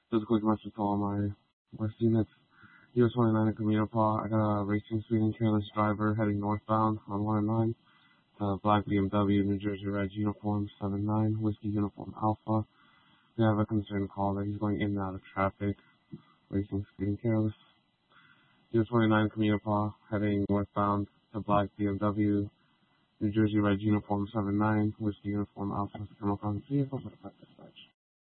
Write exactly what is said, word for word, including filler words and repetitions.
Just a quick message to all my my students. U S twenty-nine in Camino Paw. I got a racing speed and careless driver heading northbound on one and nine. Uh, black B M W, New Jersey Red uniform seven nine, Whiskey Uniform Alpha. We have a concern call that he's going in and out of traffic, racing speed and careless. U S twenty-nine Camino Paw heading northbound to black B M W, New Jersey Red uniform seven nine, Whiskey Uniform Alpha. Come across the vehicle, but effect dispatch.